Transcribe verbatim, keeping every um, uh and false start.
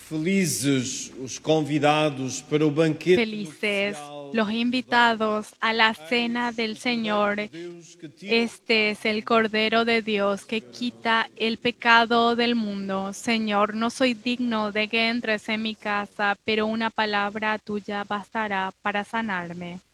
Felizes os convidados para o banquete Felices nupcial los invitados a la cena del Señor. Este es el Cordero de Dios que quita el pecado del mundo. Señor, no soy digno de que entres en mi casa, pero una palabra tuya bastará para sanarme.